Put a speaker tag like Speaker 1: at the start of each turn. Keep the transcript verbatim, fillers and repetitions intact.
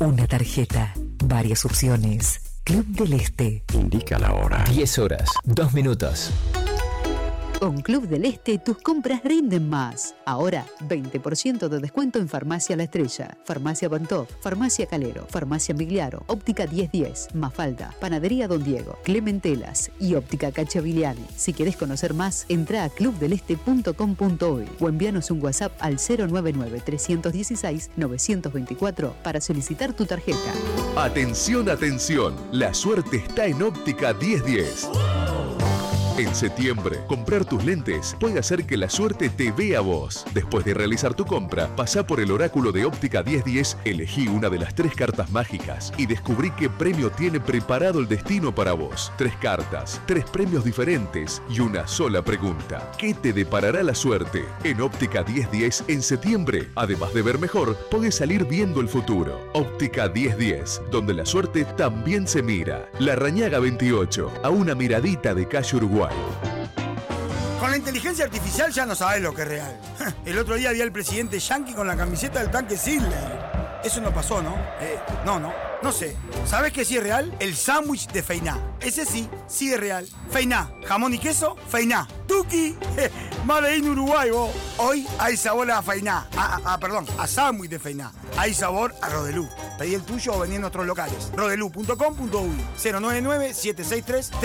Speaker 1: Una tarjeta, varias opciones. Club del Este.
Speaker 2: Indica la hora.
Speaker 3: diez horas, dos minutos.
Speaker 4: Con Club del Este tus compras rinden más. Ahora, veinte por ciento de descuento en Farmacia La Estrella, Farmacia Bantov, Farmacia Calero, Farmacia Migliaro, Óptica diez diez, Mafalda, Panadería Don Diego, Clementelas y Óptica Cacciavilliani. Si querés conocer más, entra a club del este punto com punto uy o envíanos un WhatsApp al cero nueve nueve, tres uno seis, nueve dos cuatro para solicitar tu tarjeta.
Speaker 5: Atención, atención, la suerte está en Óptica diez diez. En septiembre, comprar tus lentes puede hacer que la suerte te vea a vos. Después de realizar tu compra, pasá por el oráculo de Óptica diez diez, elegí una de las tres cartas mágicas y descubrí qué premio tiene preparado el destino para vos. Tres cartas, tres premios diferentes y una sola pregunta. ¿Qué te deparará la suerte? En Óptica diez diez, en septiembre, además de ver mejor, podés salir viendo el futuro. Óptica diez diez, donde la suerte también se mira. La Rañaga veintiocho, a una miradita de calle Uruguay.
Speaker 6: Con la inteligencia artificial ya no sabes lo que es real. El otro día vi al presidente Yankee con la camiseta del tanque Sidley. Eso no pasó, ¿no? Eh, no, no, no sé. ¿Sabes qué sí es real? El sándwich de Feiná. Ese sí, sí es real. Feiná, jamón y queso, Feiná. Tuki, made in Uruguay, vos. Hoy hay sabor a Feiná. Ah, ah, ah, perdón, a sándwich de Feiná. Hay sabor a Rodelú. Pedí el tuyo o vení en nuestros locales. rodelú punto com punto uy, cero nueve nueve, siete seis tres